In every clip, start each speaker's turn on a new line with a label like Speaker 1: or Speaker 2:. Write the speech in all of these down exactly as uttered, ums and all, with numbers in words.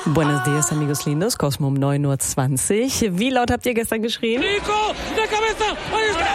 Speaker 1: Buenos dias, amigos lindos. Cosmo um neun Uhr zwanzig. Wie laut habt ihr gestern geschrien?
Speaker 2: Nico, de cabeza, ahí está!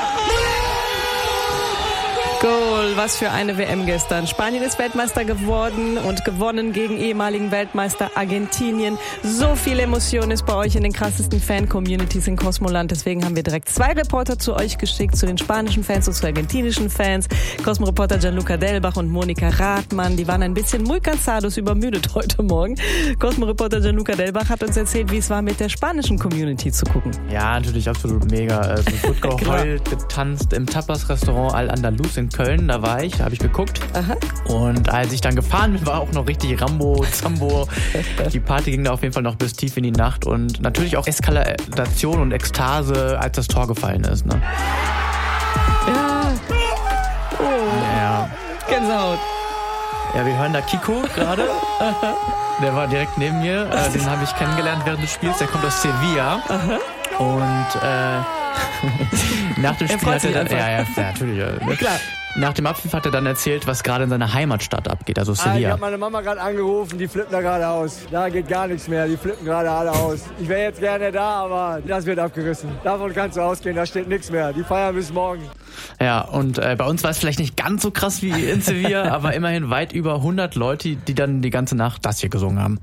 Speaker 1: Goal, was für eine W M gestern. Spanien ist Weltmeister geworden und gewonnen gegen ehemaligen Weltmeister Argentinien. So viel Emotion ist bei euch in den krassesten Fan-Communities in Cosmoland. Deswegen haben wir direkt zwei Reporter zu euch geschickt, zu den spanischen Fans und zu argentinischen Fans. Cosmo-Reporter Gianluca Delbach und Monika Rathmann, die waren ein bisschen muy cansados, übermüdet heute Morgen. Cosmo-Reporter Gianluca Delbach hat uns erzählt, wie es war, mit der spanischen Community zu gucken.
Speaker 3: Ja, natürlich absolut mega. Es wird geheult, getanzt im Tapas-Restaurant Al-Andalus in Köln, da war ich, da habe ich geguckt. Aha. Und als ich dann gefahren bin, war auch noch richtig Rambo, Zambo. Die Party ging da auf jeden Fall noch bis tief in die Nacht und natürlich auch Eskalation und Ekstase, als das Tor gefallen ist. Ne?
Speaker 1: Ja. Oh.
Speaker 3: Ja.
Speaker 1: Gänsehaut.
Speaker 3: Ja, wir hören da Kiko gerade. Der war direkt neben mir. Den habe ich kennengelernt während des Spiels. Der kommt aus Sevilla. Aha. Und äh, nach dem Spiel hat er dann, ja, ja, ja, natürlich. Ja, klar. Nach dem Abpfiff hat er dann erzählt, was gerade in seiner Heimatstadt abgeht, also Sevilla.
Speaker 4: Ah, ich habe meine Mama gerade angerufen, die flippen da gerade aus. Da geht gar nichts mehr, die flippen gerade alle aus. Ich wäre jetzt gerne da, aber das wird abgerissen. Davon kannst du ausgehen, da steht nichts mehr. Die feiern bis morgen.
Speaker 3: Ja, und äh, bei uns war es vielleicht nicht ganz so krass wie in Sevilla, aber immerhin weit über hundert Leute, die dann die ganze Nacht das hier gesungen haben.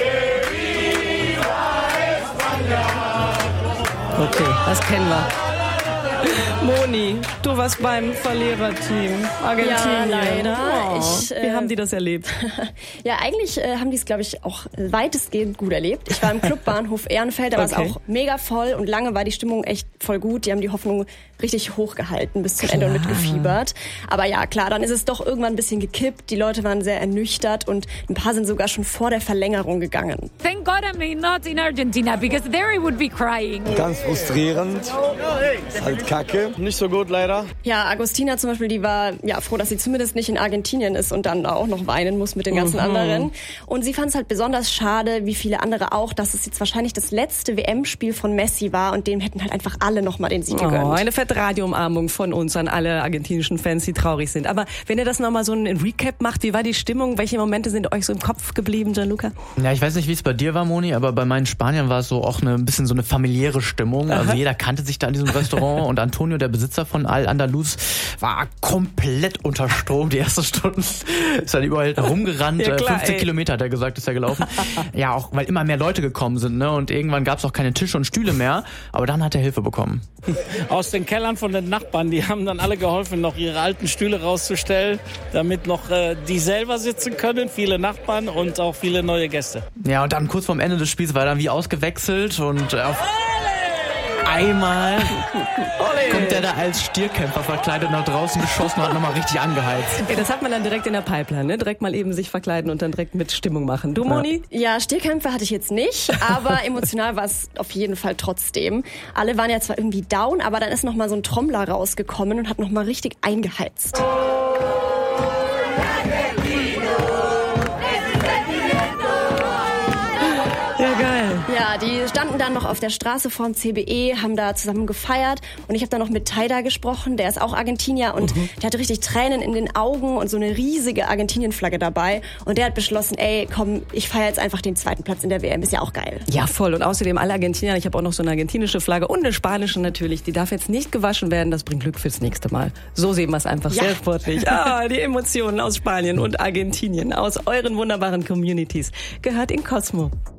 Speaker 1: Okay, das kennen wir. Moni, du warst beim Verliererteam Argentinien.
Speaker 5: Ja, leider.
Speaker 1: Oh,
Speaker 5: ich, äh,
Speaker 1: wie haben die das erlebt?
Speaker 5: Ja, eigentlich äh, haben die es, glaube ich, auch weitestgehend gut erlebt. Ich war im Clubbahnhof Ehrenfeld, da war es
Speaker 1: Okay.
Speaker 5: auch mega voll und lange war die Stimmung echt voll gut. Die haben die Hoffnung richtig hochgehalten bis zum Ende und mitgefiebert. Aber ja, klar, dann ist es doch irgendwann ein bisschen gekippt. Die Leute waren sehr ernüchtert und ein paar sind sogar schon vor der Verlängerung gegangen.
Speaker 6: Thank God I'm not in Argentina, because there I would be crying.
Speaker 4: Ganz frustrierend. Ist halt kacke. Nicht so gut leider.
Speaker 5: Ja, Agostina zum Beispiel, die war ja froh, dass sie zumindest nicht in Argentinien ist und dann auch noch weinen muss mit den ganzen
Speaker 1: Mhm.
Speaker 5: anderen. Und sie fand es halt besonders schade, wie viele andere auch, dass es jetzt wahrscheinlich das letzte W M-Spiel von Messi war und dem hätten halt einfach alle nochmal den Sieg gegönnt.
Speaker 1: Oh, eine fette Radioumarmung von uns an alle argentinischen Fans, die traurig sind. Aber wenn ihr das nochmal so ein Recap macht, wie war die Stimmung? Welche Momente sind euch so im Kopf geblieben, Gianluca?
Speaker 3: Ja, ich weiß nicht, wie es bei dir war, Moni, aber bei meinen Spaniern war es so auch eine, ein bisschen so eine familiäre Stimmung.
Speaker 1: Aha.
Speaker 3: Also jeder kannte sich da in diesem Restaurant und Antonio, der Besitzer von Al-Andalus, war komplett unter Strom. Die erste Stunde ist dann überall rumgerannt.
Speaker 1: Ja, klar,
Speaker 3: fünfzehn
Speaker 1: ey.
Speaker 3: Kilometer hat er gesagt, ist er gelaufen. Ja, auch weil immer mehr Leute gekommen sind, ne? Und irgendwann gab es auch keine Tische und Stühle mehr. Aber dann hat er Hilfe bekommen.
Speaker 2: Aus den Kellern von den Nachbarn, die haben dann alle geholfen, noch ihre alten Stühle rauszustellen, damit noch äh, die selber sitzen können, viele Nachbarn und auch viele neue Gäste.
Speaker 3: Ja, und dann kurz vorm Ende des Spiels war er dann wie ausgewechselt und auf einmal kommt er da als Stierkämpfer verkleidet nach draußen geschossen und hat nochmal richtig angeheizt.
Speaker 1: Ey, das hat man dann direkt in der Pipeline, ne? Direkt mal eben sich verkleiden und dann direkt mit Stimmung machen. Du, Moni?
Speaker 5: Ja, Stierkämpfe hatte ich jetzt nicht, aber emotional war es auf jeden Fall trotzdem. Alle waren ja zwar irgendwie down, aber dann ist noch mal so ein Trommler rausgekommen und hat noch mal richtig eingeheizt.
Speaker 1: Ja, geil.
Speaker 5: Ja, die standen dann noch auf der Straße vorm C B E, haben da zusammen gefeiert und ich habe dann noch mit Taida gesprochen, der ist auch Argentinier und mhm. der hatte richtig Tränen in den Augen und so eine riesige Argentinien-Flagge dabei und der hat beschlossen, ey, komm, ich feiere jetzt einfach den zweiten Platz in der W M, ist ja auch geil.
Speaker 1: Ja, voll. Und außerdem alle Argentinier, ich habe auch noch so eine argentinische Flagge und eine spanische natürlich, die darf jetzt nicht gewaschen werden, das bringt Glück fürs nächste Mal. So sehen wir es einfach,
Speaker 5: Ja.
Speaker 1: sehr sportlich. Ah, die Emotionen aus Spanien und Argentinien, aus euren wunderbaren Communities, gehört in Cosmo.